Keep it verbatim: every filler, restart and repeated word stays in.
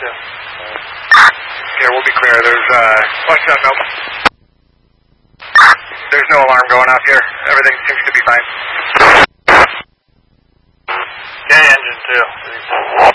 two. Okay, we'll be clear. There's, uh, watch out, nope. There's no alarm going off here. Everything seems to be fine. Okay, engine two.